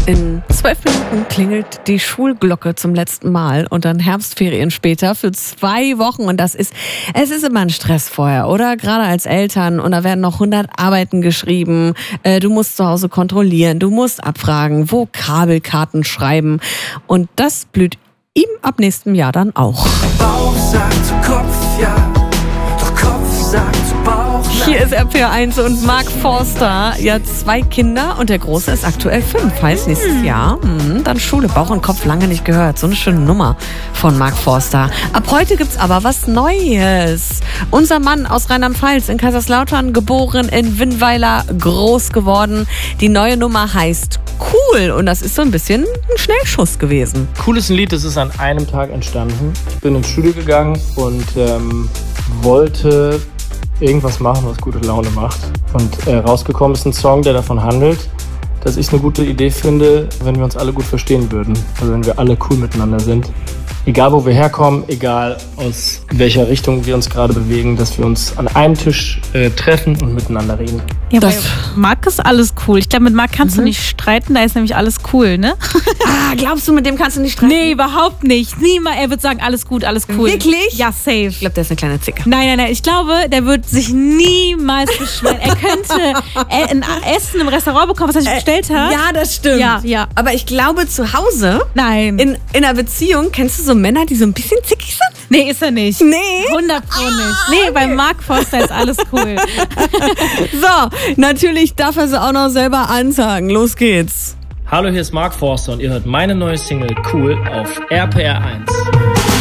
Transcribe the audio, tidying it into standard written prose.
In 12 Minuten klingelt die Schulglocke zum letzten Mal und dann Herbstferien später für 2 Wochen. Und es ist immer ein Stress vorher, oder? Gerade als Eltern. Und da werden noch 100 Arbeiten geschrieben. Du musst zu Hause kontrollieren, du musst abfragen, Vokabelkarten schreiben. Und das blüht ihm ab nächstem Jahr dann auch. Bauch sagt zu Kopf, ja. Doch Kopf sagt zu Bauch. Hier ist RPR1 und Mark Forster. Ja, 2 Kinder und der Große ist aktuell 5. Heißt nächstes Jahr. Dann Schule, Bauch und Kopf lange nicht gehört. So eine schöne Nummer von Mark Forster. Ab heute gibt's aber was Neues. Unser Mann aus Rheinland-Pfalz in Kaiserslautern, geboren in Winnweiler, groß geworden. Die neue Nummer heißt Cool und das ist so ein bisschen ein Schnellschuss gewesen. Cool ist ein Lied, das ist an einem Tag entstanden. Ich bin ins Studio gegangen und wollte irgendwas machen, was gute Laune macht. Und rausgekommen ist ein Song, der davon handelt, dass ich es eine gute Idee finde, wenn wir uns alle gut verstehen würden. Also wenn wir alle cool miteinander sind. Egal, wo wir herkommen, egal aus welcher Richtung wir uns gerade bewegen, dass wir uns an einem Tisch treffen und miteinander reden. Ja, bei Marc ist alles cool. Ich glaube, mit Marc kannst du nicht streiten, da ist nämlich alles cool, ne? Glaubst du, mit dem kannst du nicht streiten? Nee, überhaupt nicht. Niemals, er wird sagen, alles gut, alles cool. Wirklich? Ja, safe. Ich glaube, der ist eine kleine Zicke. Nein. Ich glaube, der wird sich niemals beschweren. Er könnte ein Essen im Restaurant bekommen, was er sich bestellt hat. Ja, das stimmt. Ja. Aber ich glaube, zu Hause, Nein. in einer Beziehung, kennst du so Männer, die so ein bisschen zickig sind? Nee, ist er nicht. Nee? 100% nicht. Nee, bei Mark Forster ist alles cool. So, natürlich darf er sie auch noch selber ansagen. Los geht's. Hallo, hier ist Mark Forster und ihr hört meine neue Single Cool auf RPR1.